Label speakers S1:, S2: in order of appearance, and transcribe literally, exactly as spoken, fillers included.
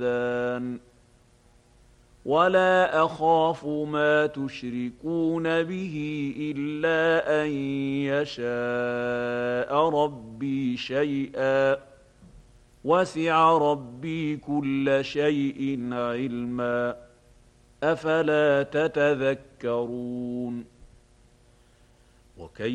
S1: ولا أخاف ما تشركون به إلا أن يشاء ربي شيئا وسع ربي كل شيء علما أفلا تتذكرون وكيف